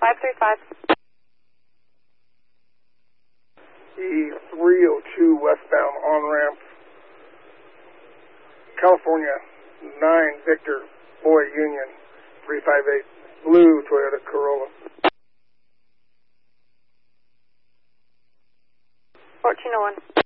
535. E302 westbound on-ramp, California, 9 Victor, Boy Union, 358, blue Toyota Corolla. 1401.